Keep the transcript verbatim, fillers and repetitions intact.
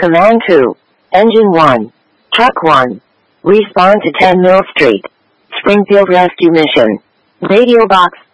Command two. Engine one. Truck one. Respond to ten Mill Street. Springfield Rescue Mission. Radio Box